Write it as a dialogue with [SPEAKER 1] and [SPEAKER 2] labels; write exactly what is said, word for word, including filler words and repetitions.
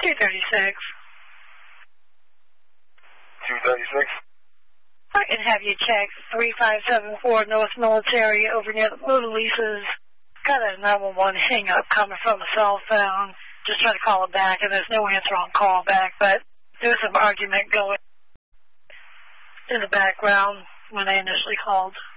[SPEAKER 1] two thirty-six.
[SPEAKER 2] two thirty-six?
[SPEAKER 1] I can have you check three five seven four North Military over near the Motor Leases. Got a nine one one hang-up coming from a cell phone. Just trying to call it back, and there's no answer on call back, but there's some argument going in the background when they initially called.